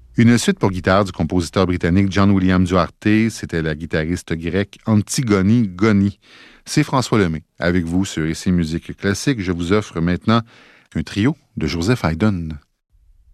Une suite pour guitare du compositeur britannique John William Duarte, c'était la guitariste grecque Antigone Goni. C'est François Lemay. Avec vous sur Ici Musique Classique, je vous offre maintenant un trio de Joseph Haydn.